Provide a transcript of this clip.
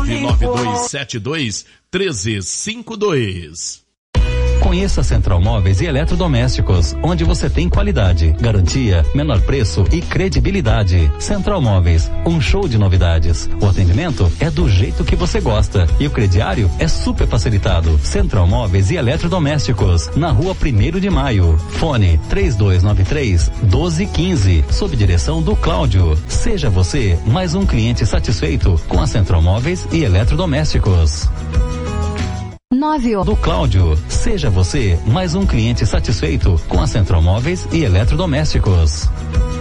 992721352. Conheça a Central Móveis e Eletrodomésticos, onde você tem qualidade, garantia, menor preço e credibilidade. Central Móveis, um show de novidades. O atendimento é do jeito que você gosta e o crediário é super facilitado. Central Móveis e Eletrodomésticos, na rua 1º de Maio. Fone 3293-1215, sob direção do Cláudio. Seja você mais um cliente satisfeito com a Central Móveis e Eletrodomésticos. Do Cláudio. Seja você mais um cliente satisfeito com a Central Móveis e Eletrodomésticos.